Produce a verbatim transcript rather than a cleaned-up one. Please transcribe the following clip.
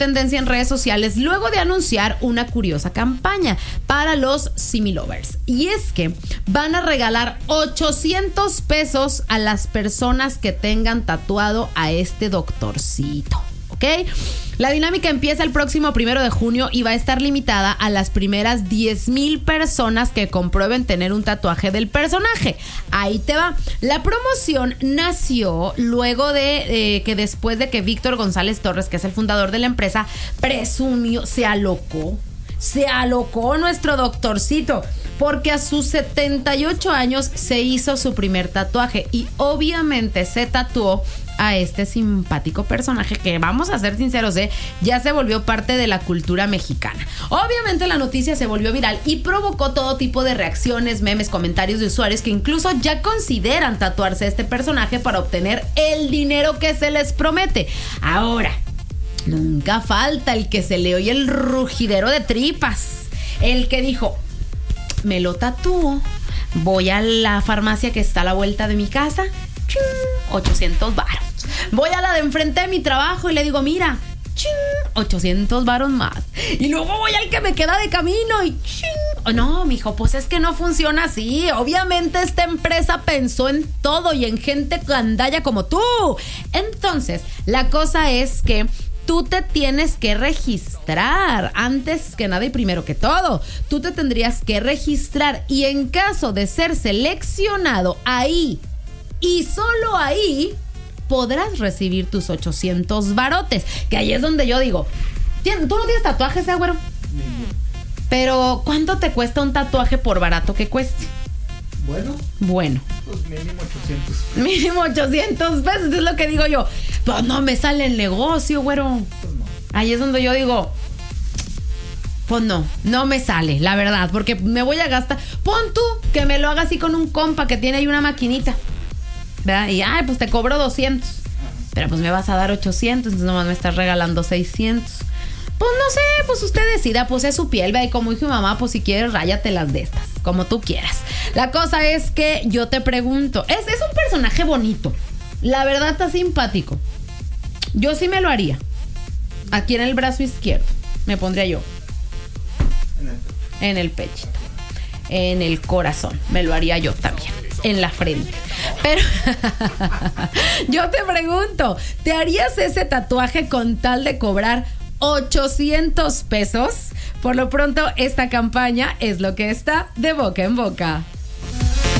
tendencia en redes sociales luego de anunciar una curiosa campaña para los Similovers. Y es que van a regalar ochocientos pesos a las personas que tengan tatuado a este doctorcito. ¿Ok? La dinámica empieza el próximo primero de junio y va a estar limitada a las primeras diez mil personas que comprueben tener un tatuaje del personaje. Ahí te va. La promoción nació luego de eh, que después de que Víctor González Torres, que es el fundador de la empresa, presumió, se alocó. Se alocó nuestro doctorcito, porque a sus setenta y ocho años se hizo su primer tatuaje y obviamente se tatuó a este simpático personaje que, vamos a ser sinceros, ¿eh? ya se volvió parte de la cultura mexicana. Obviamente la noticia se volvió viral y provocó todo tipo de reacciones, memes, comentarios de usuarios que incluso ya consideran tatuarse a este personaje para obtener el dinero que se les promete. Ahora, nunca falta el que se le oye el rugidero de tripas, el que dijo: me lo tatúo, voy a la farmacia que está a la vuelta de mi casa, ochocientos varos. Voy a la de enfrente de mi trabajo y le digo: mira, ochocientos varos más. Y luego voy al que me queda de camino y oh, no, mijo, pues es que no funciona así. Obviamente esta empresa pensó en todo y en gente gandalla como tú. Entonces, la cosa es que tú te tienes que registrar antes que nada y primero que todo. Tú te tendrías que registrar y en caso de ser seleccionado, ahí y solo ahí podrás recibir tus ochocientos barotes. Que ahí es donde yo digo, ¿tú no tienes tatuajes, eh, güero? Pero ¿cuánto te cuesta un tatuaje por barato que cueste? Bueno. Bueno. Pues mínimo ochocientos. Mínimo ochocientos pesos, es lo que digo yo. Pues no me sale el negocio, güero. Pues no. Ahí es donde yo digo, pues no, no me sale, la verdad, porque me voy a gastar. Pon tú que me lo haga así con un compa que tiene ahí una maquinita, ¿verdad? Y ay, pues te cobro doscientos. Pero pues me vas a dar ochocientos, entonces nomás me estás regalando seiscientos. Pues no sé, pues usted decida, pues es su piel, ¿verdad? Y como dijo mi mamá, pues si quieres, ráyatelas de estas, como tú quieras. La cosa es que yo te pregunto, es, es un personaje bonito, la verdad está simpático. Yo sí me lo haría. Aquí en el brazo izquierdo me pondría yo. En el, en el pechito, en el corazón, me lo haría yo también, en la frente. Pero yo te pregunto, ¿te harías ese tatuaje con tal de cobrar ochocientos pesos? Por lo pronto, esta campaña es lo que está de boca en boca.